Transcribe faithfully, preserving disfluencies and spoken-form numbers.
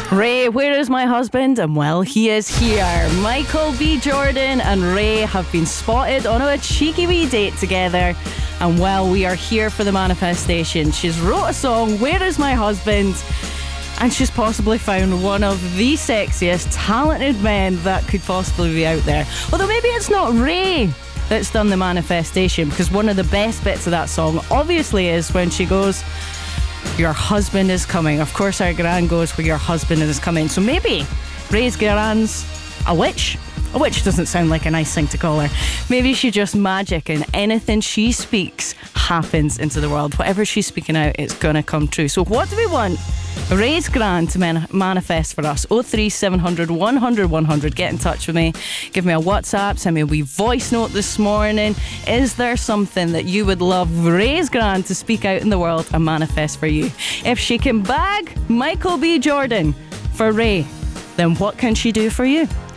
Ray, where is my husband? And well, he is here. Michael B. Jordan and Ray have been spotted on a cheeky wee date together. And well, we are here for the manifestation. She's wrote a song, Where is my husband? And she's possibly found one of the sexiest, talented men that could possibly be out there. Although maybe it's not Ray that's done the manifestation, because one of the best bits of that song obviously is when she goes, your husband is coming. Of course our gran goes, where your husband is coming. So maybe Ray's gran's a witch. A witch doesn't sound like a nice thing to call her. Maybe she's just magic, and anything she speaks happens into the world. Whatever she's speaking out, it's gonna come true. So what do we want Ray's gran to man- manifest for us? oh three seven hundred one hundred one hundred. Get in touch with me. Give me a WhatsApp. Send me a wee voice note this morning. Is there something that you would love Ray's gran to speak out in the world and manifest for you? If she can bag Michael B. Jordan for Ray, then what can she do for you?